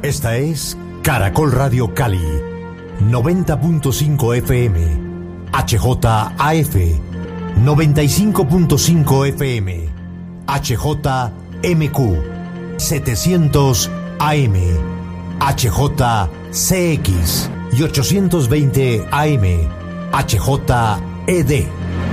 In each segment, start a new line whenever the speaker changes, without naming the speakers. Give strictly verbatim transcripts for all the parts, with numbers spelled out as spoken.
Esta es Caracol Radio Cali, noventa punto cinco F M, H J A F, noventa y cinco punto cinco F M, H J M Q, setecientos A M, H J C X y ochocientos veinte A M, H J E D.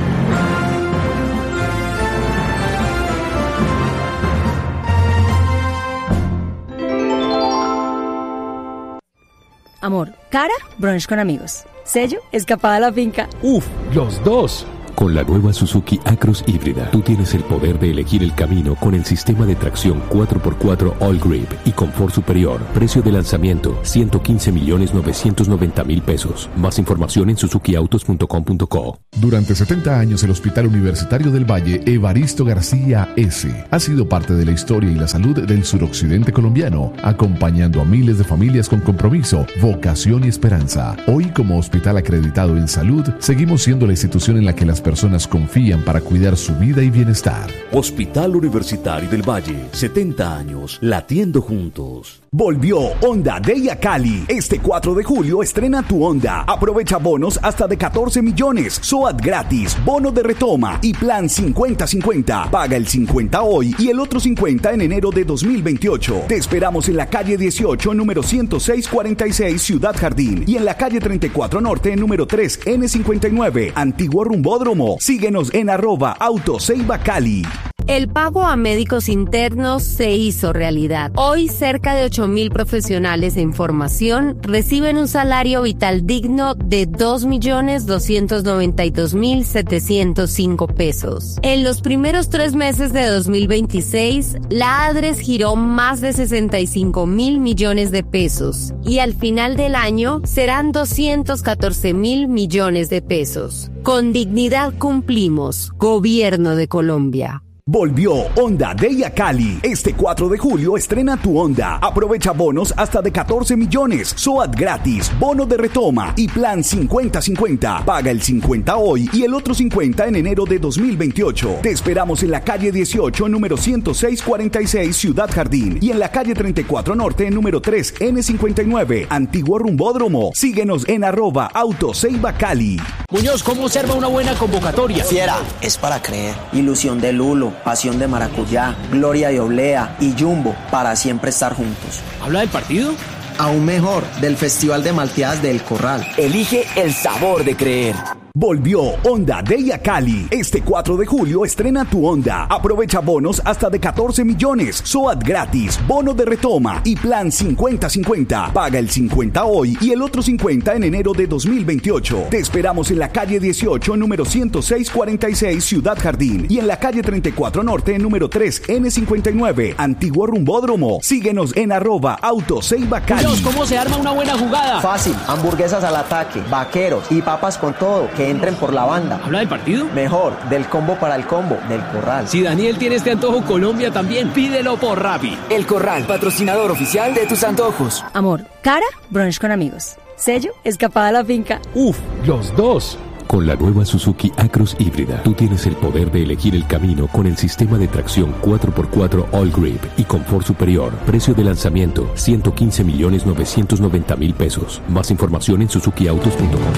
Amor, cara, brunch con amigos. Sello, escapada a la finca.
Uf, los dos.
Con la nueva Suzuki Acros híbrida, tú tienes el poder de elegir el camino con el sistema de tracción cuatro por cuatro All Grip y confort superior. Precio de lanzamiento, ciento quince millones novecientos noventa mil pesos. Más información en suzuki autos punto com punto co.
Durante setenta años, el Hospital Universitario del Valle Evaristo García S. ha sido parte de la historia y la salud del suroccidente colombiano, acompañando a miles de familias con compromiso, vocación y esperanza. Hoy, como hospital acreditado en salud, seguimos siendo la institución en la que las personas confían para cuidar su vida y bienestar.
Hospital Universitario del Valle, setenta años, latiendo juntos.
Volvió Honda Day a Cali. Este cuatro de julio estrena tu Honda. Aprovecha bonos hasta de catorce millones, S O A T gratis, bono de retoma y plan cincuenta cincuenta. Paga el cincuenta hoy y el otro cincuenta en enero de dos mil veintiocho. Te esperamos en la calle dieciocho, número ciento seis cuarenta y seis, Ciudad Jardín, y en la calle treinta y cuatro Norte, número tres N cincuenta y nueve, Antiguo Rumbódromo. Síguenos en arroba Autoceiba Cali.
El pago a médicos internos se hizo realidad. Hoy, cerca de ocho mil profesionales en formación reciben un salario vital digno de dos millones doscientos noventa y dos mil setecientos cinco pesos. En los primeros tres meses de dos mil veintiséis, la ADRES giró más de sesenta y cinco mil millones de pesos y al final del año serán doscientos catorce mil millones de pesos. Con dignidad cumplimos. Gobierno de Colombia.
Volvió Honda Day a Cali. Este cuatro de julio estrena tu Honda. Aprovecha bonos hasta de catorce millones, S O A T gratis, bono de retoma y plan cincuenta cincuenta. Paga el cincuenta hoy y el otro cincuenta en enero de dos mil veintiocho. Te esperamos en la calle dieciocho, número ciento seis cuarenta y seis, Ciudad Jardín, y en la calle treinta y cuatro Norte, número tres N cincuenta y nueve, Antiguo Rumbódromo. Síguenos en arroba Autoceiba Cali.
Muñoz, ¿cómo se arma una buena convocatoria?
Fiera, es para creer. Ilusión de Lulo, pasión de maracuyá, gloria de oblea y jumbo, para siempre estar juntos.
¿Habla del partido?
Aún mejor, del Festival de Malteadas del Corral.
Elige el sabor de creer.
Volvió Honda Day a Cali. Este cuatro de julio estrena tu Honda. Aprovecha bonos hasta de catorce millones, S O A T gratis, bono de retoma y plan cincuenta cincuenta. Paga el cincuenta hoy y el otro cincuenta en enero de dos mil veintiocho. Te esperamos en la calle dieciocho, número ciento seis cuarenta y seis, Ciudad Jardín, y en la calle treinta y cuatro Norte, número tres N cincuenta y nueve, Antiguo Rumbódromo. Síguenos en arroba Autoceiba Cali.
Muñoz, ¿cómo se arma una buena jugada?
Fácil, hamburguesas al ataque, vaqueros y papas con todo, que entren por la banda.
¿Habla del partido?
Mejor, del combo para el combo, del Corral.
Si Daniel tiene este antojo, Colombia también. Pídelo por Rappi.
El Corral, patrocinador oficial de tus antojos.
Amor, cara, brunch con amigos. Sello, escapada a la finca.
Uf, los dos.
Con la nueva Suzuki Acros híbrida, tú tienes el poder de elegir el camino con el sistema de tracción cuatro por cuatro All Grip y confort superior. Precio de lanzamiento, ciento quince millones novecientos noventa mil pesos. Más información en suzuki autos punto com.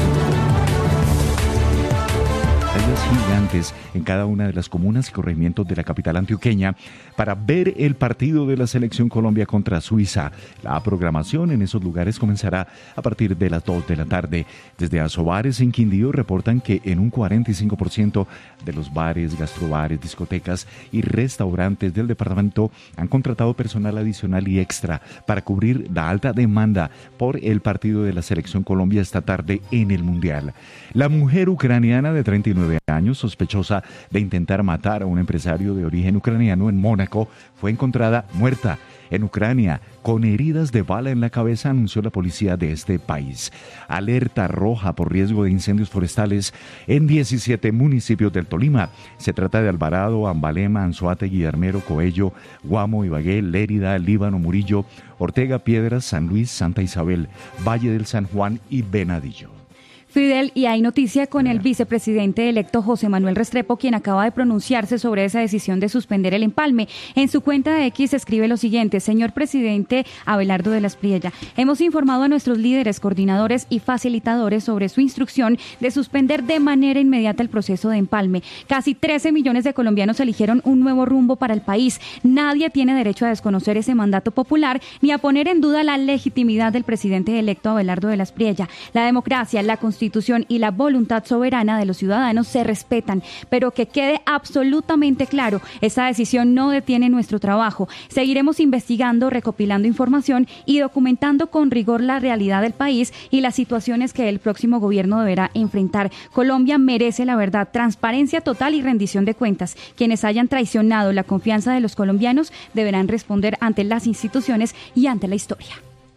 Gigantes en cada una de las comunas y corregimientos de la capital antioqueña para ver el partido de la Selección Colombia contra Suiza. La programación en esos lugares comenzará a partir de las dos de la tarde. Desde Asobares en Quindío reportan que en un cuarenta y cinco por ciento de los bares, gastrobares, discotecas y restaurantes del departamento han contratado personal adicional y extra para cubrir la alta demanda por el partido de la Selección Colombia esta tarde en el Mundial. La mujer ucraniana de treinta y nueve años, sospechosa de intentar matar a un empresario de origen ucraniano en Mónaco, fue encontrada muerta en Ucrania con heridas de bala en la cabeza, anunció la policía de este país. Alerta roja por riesgo de incendios forestales en diecisiete municipios del Tolima. Se trata de Alvarado, Ambalema, Anzoátegui, Armero, Coello, Guamo, Ibagué, Lérida, Líbano, Murillo, Ortega, Piedras, San Luis, Santa Isabel, Valle del San Juan y Venadillo.
Fidel, y hay noticia con el vicepresidente electo José Manuel Restrepo, quien acaba de pronunciarse sobre esa decisión de suspender el empalme. En su cuenta de X escribe lo siguiente: señor presidente Abelardo de la Espriella, hemos informado a nuestros líderes, coordinadores y facilitadores sobre su instrucción de suspender de manera inmediata el proceso de empalme. Casi trece millones de colombianos eligieron un nuevo rumbo para el país. Nadie tiene derecho a desconocer ese mandato popular ni a poner en duda la legitimidad del presidente electo Abelardo de la Espriella. La democracia, la Constitución y la voluntad soberana de los ciudadanos se respetan, pero que quede absolutamente claro, esta decisión no detiene nuestro trabajo. Seguiremos investigando, recopilando información y documentando con rigor la realidad del país y las situaciones que el próximo gobierno deberá enfrentar. Colombia merece la verdad, transparencia total y rendición de cuentas. Quienes hayan traicionado la confianza de los colombianos deberán responder ante las instituciones y ante la historia.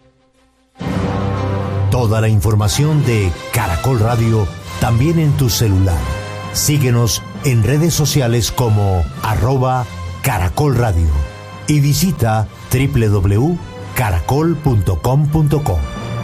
Toda la información de Caracol Radio también en tu celular. Síguenos en redes sociales como arroba Caracol Radio y visita doble u doble u doble u punto caracol punto com punto co.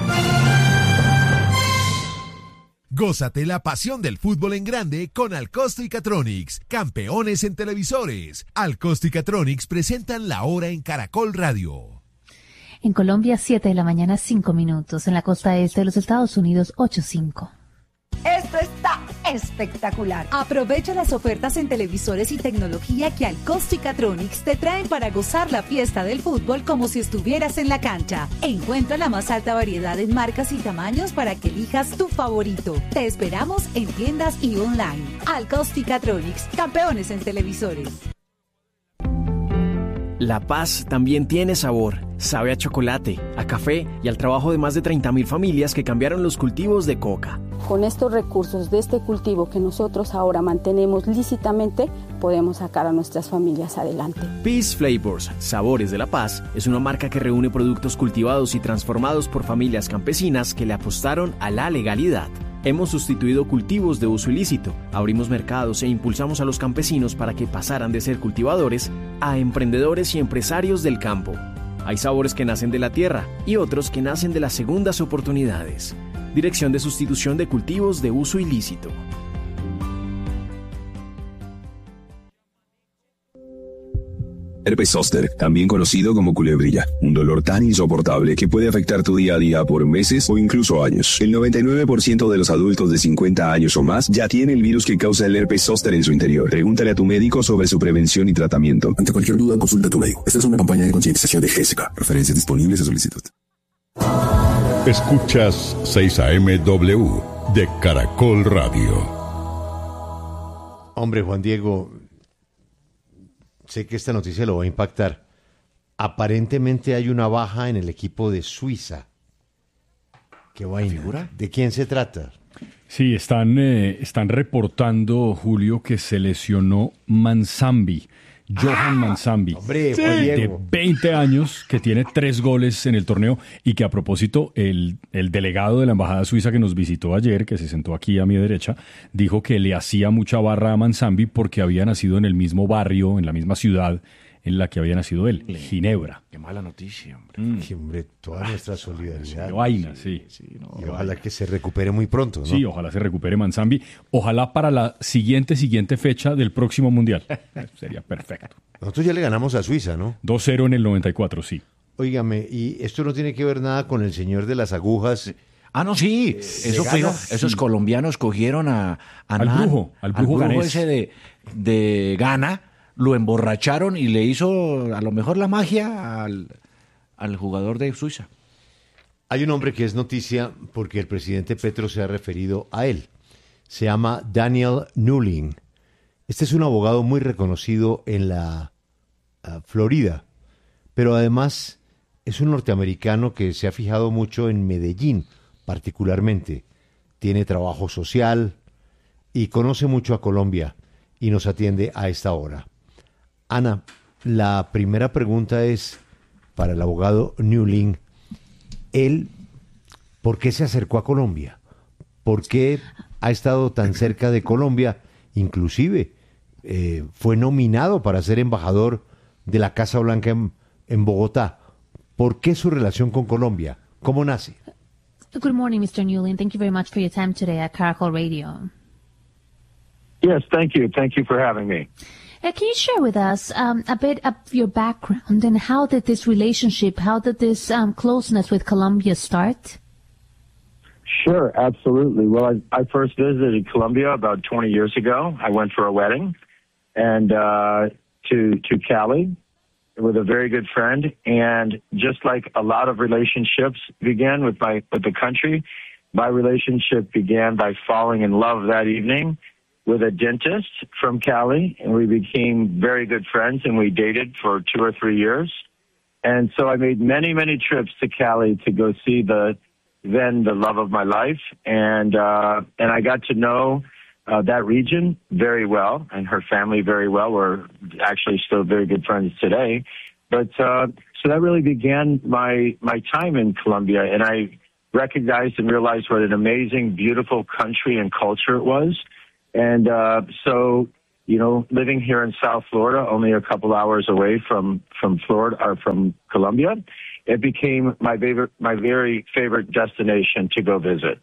Gózate la pasión del fútbol en grande con Alcosto y Catronics, campeones en televisores. Alcosto y Catronics presentan la hora en Caracol Radio.
En Colombia, siete de la mañana, cinco minutos. En la costa este de los Estados Unidos, ocho cinco.
Esto está espectacular. Aprovecha las ofertas en televisores y tecnología que Alcosto y Catronics te traen para gozar la fiesta del fútbol como si estuvieras en la cancha. Encuentra la más alta variedad en marcas y tamaños para que elijas tu favorito. Te esperamos en tiendas y online. Alcosto y Catronics, campeones en televisores.
La paz también tiene sabor. Sabe a chocolate, a café y al trabajo de más de treinta mil familias que cambiaron los cultivos de coca.
Con estos recursos de este cultivo que nosotros ahora mantenemos lícitamente, podemos sacar a nuestras familias adelante.
Peace Flavors, Sabores de la Paz, es una marca que reúne productos cultivados y transformados por familias campesinas que le apostaron a la legalidad. Hemos sustituido cultivos de uso ilícito, abrimos mercados e impulsamos a los campesinos para que pasaran de ser cultivadores a emprendedores y empresarios del campo. Hay sabores que nacen de la tierra y otros que nacen de las segundas oportunidades. Dirección de Sustitución de Cultivos de Uso Ilícito.
Herpes zóster, también conocido como culebrilla, un dolor tan insoportable que puede afectar tu día a día por meses o incluso años. El noventa y nueve por ciento de los adultos de cincuenta años o más ya tiene el virus que causa el herpes zóster en su interior. Pregúntale a tu médico sobre su prevención y tratamiento.
Ante cualquier duda, consulta a tu médico. Esta es una campaña de concientización de G S K. Referencias disponibles a solicitud.
Escuchas seis A M W de Caracol Radio.
Hombre, Juan Diego, sé que esta noticia lo va a impactar. Aparentemente hay una baja en el equipo de Suiza. ¿Qué vaina? ¿Figura? ¿De quién se trata?
Sí, están, eh, están reportando, Julio, que se lesionó Manzambi. Johan ah, Manzambi,
hombre,
sí, de veinte años, que tiene tres goles en el torneo y que a propósito el, el delegado de la Embajada Suiza que nos visitó ayer, que se sentó aquí a mi derecha, dijo que le hacía mucha barra a Manzambi porque había nacido en el mismo barrio, en la misma ciudad en la que había nacido él, Ginebra.
Qué mala noticia, hombre.
Mm. Que, hombre, toda nuestra solidaridad.
Qué vaina, sí.
sí no, y ojalá que se recupere muy pronto, ¿no?
Sí, ojalá se recupere Manzambi. Ojalá para la siguiente, siguiente fecha del próximo Mundial. Sería perfecto.
Nosotros ya le ganamos a Suiza, ¿no?
dos cero en el noventa y cuatro, sí.
Óigame, y esto no tiene que ver nada con el señor de las agujas.
Sí. Ah, no, sí. Eh, Eso fue, esos sí. colombianos cogieron a, a
al
Nan,
brujo, al brujo,
al brujo ese de, de Ghana. Lo emborracharon y le hizo a lo mejor la magia al, al jugador de Suiza.
Hay un hombre que es noticia porque el presidente Petro se ha referido a él. Se llama Daniel Nuling. Este es un abogado muy reconocido en la uh, Florida, pero además es un norteamericano que se ha fijado mucho en Medellín, particularmente. Tiene trabajo social y conoce mucho a Colombia y nos atiende a esta hora. Ana, la primera pregunta es para el abogado Nuling. Él, ¿por qué se acercó a Colombia? ¿Por qué ha estado tan cerca de Colombia? Inclusive eh, fue nominado para ser embajador de la Casa Blanca en, en Bogotá. ¿Por qué su relación con Colombia? ¿Cómo nace?
Good morning, Mister Newling. Thank you very much for your time today at Caracol Radio.
Yes, thank you. Thank you for having me.
Uh, can you share with us um, a bit of your background and how did this relationship, how did this um, closeness with Colombia start?
Sure, absolutely. Well, I, I first visited Colombia about twenty years ago. I went for a wedding and uh, to to Cali with a very good friend. And just like a lot of relationships began with my with the country, my relationship began by falling in love that evening with a dentist from Cali, and we became very good friends, and we dated for two or three years. And so I made many, many trips to Cali to go see the then the love of my life, and uh, and I got to know uh, that region very well, and her family very well. We're actually still very good friends today. But uh, so that really began my my time in Colombia, and I recognized and realized what an amazing, beautiful country and culture it was. And uh, so, you know, living here in South Florida, only a couple hours away from from Florida or from Colombia, it became my favorite, my very favorite destination to go visit.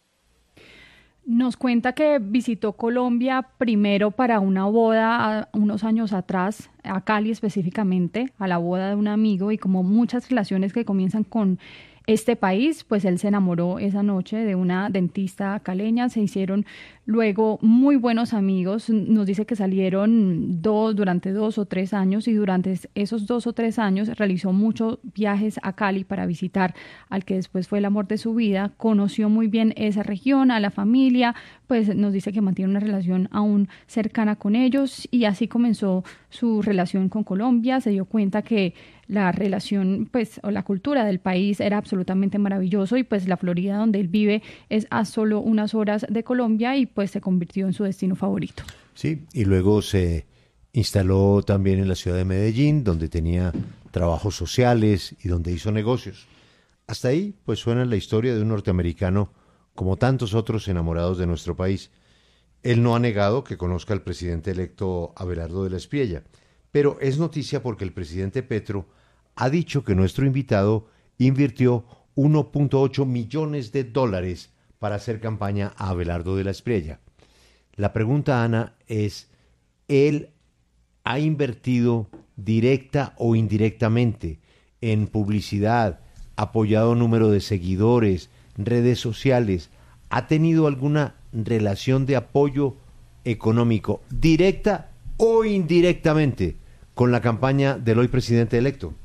Nos cuenta que visitó Colombia primero para una boda unos años atrás, a Cali específicamente, a la boda de un amigo, y como muchas relaciones que comienzan con este país, pues él se enamoró esa noche de una dentista caleña, se hicieron luego muy buenos amigos. Nos dice que salieron dos, durante dos o tres años, y durante esos dos o tres años realizó muchos viajes a Cali para visitar al que después fue el amor de su vida. Conoció muy bien esa región, a la familia, pues nos dice que mantiene una relación aún cercana con ellos, y así comenzó su relación con Colombia. Se dio cuenta que la relación, pues, o la cultura del país era absolutamente maravilloso, y pues la Florida donde él vive es a solo unas horas de Colombia, y pues se convirtió en su destino favorito.
Sí, y luego se instaló también en la ciudad de Medellín, donde tenía trabajos sociales y donde hizo negocios. Hasta ahí, pues, suena la historia de un norteamericano como tantos otros enamorados de nuestro país. Él no ha negado que conozca al presidente electo Abelardo de la Espriella, pero es noticia porque el presidente Petro ha dicho que nuestro invitado invirtió uno punto ocho millones de dólares para hacer campaña a Abelardo de la Espriella. La pregunta, Ana, es, ¿él ha invertido directa o indirectamente en publicidad, apoyado número de seguidores, redes sociales? ¿Ha tenido alguna relación de apoyo económico, directa o indirectamente, con la campaña del hoy presidente electo?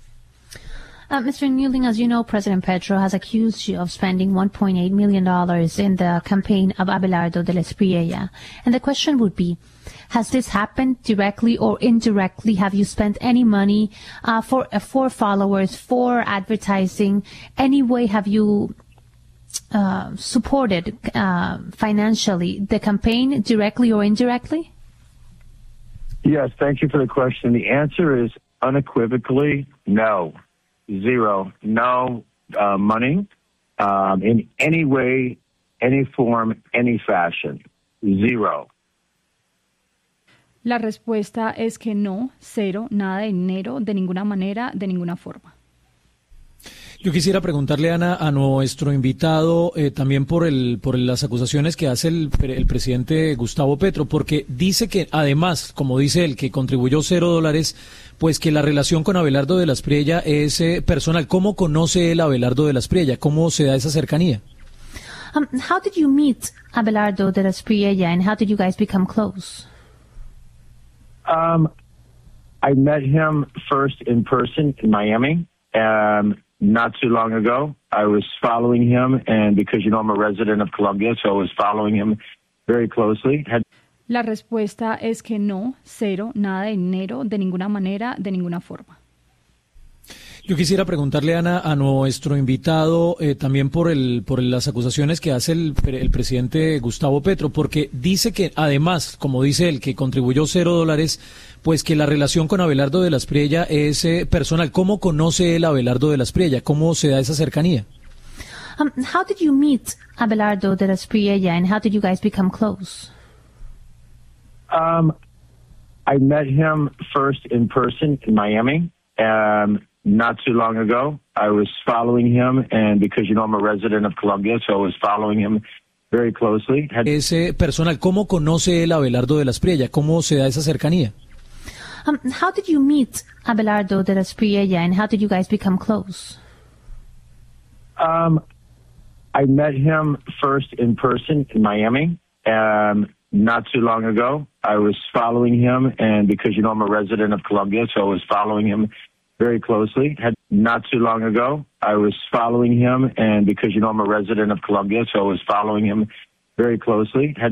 Uh, Mister Newling, as you know, President Petro has accused you of spending one point eight million dollars in the campaign of Abelardo de la Espriella. And the question would be, has this happened directly or indirectly? Have you spent any money uh, for, uh, for followers, for advertising? Any way have you uh, supported uh, financially the campaign, directly or indirectly?
Yes, thank you for the question. The answer is unequivocally no. Zero. No uh, money um, in any way, any form, any fashion. Zero.
La respuesta es que no, cero, nada de dinero, de ninguna manera, de ninguna forma.
Yo quisiera preguntarle, Ana, a nuestro invitado eh, también por el por las acusaciones que hace el, el presidente Gustavo Petro, porque dice que además, como dice él, que contribuyó cero dólares, pues que la relación con Abelardo de la Espriella es eh, personal. ¿Cómo conoce él a Abelardo de la Espriella? ¿Cómo se da esa cercanía?
Um, how did you meet Abelardo de la Espriella, and how did you guys become close?
Um, I met him first in person in Miami. Um, Not too long ago, I was following him, and because, you know, I'm a resident of Colombia, so I was following him very closely. Had
La respuesta es que no, cero, nada de dinero, de ninguna manera, de ninguna forma.
Yo quisiera preguntarle, Ana, a nuestro invitado eh, también por el por las acusaciones que hace el, el presidente Gustavo Petro, porque dice que además, como dice él, que contribuyó cero dólares, pues que la relación con Abelardo de la Espriella es eh, personal. ¿Cómo conoce él a Abelardo de la Espriella? ¿Cómo se da esa cercanía?
Um, how did you meet Abelardo de la Espriella, and how did you guys become close?
Um, I met him first in person in Miami. Um, not too long ago. I was following him, and because, you know, I'm a resident of Colombia, so I was following him very closely. Had-
Ese personal, ¿cómo conoce él a Abelardo de la Espriella? ¿Cómo se da esa cercanía?
Um, how did you meet Abelardo de la Espriella, and how did you guys become close?
Um, I met him first in person in Miami, um, not too long ago. I was following him, and because, you know, I'm a resident of Colombia, so I was following him very closely. Had not too long ago, I was following him, and because, you know, I'm a resident of Colombia, so I was following him very closely. Had